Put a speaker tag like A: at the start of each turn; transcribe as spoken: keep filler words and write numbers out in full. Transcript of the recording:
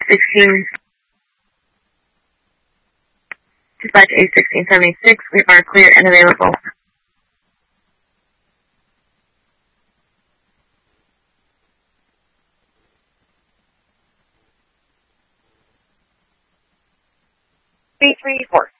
A: sixteen, dispatch A sixteen seventy-six, we are clear and available. three three four.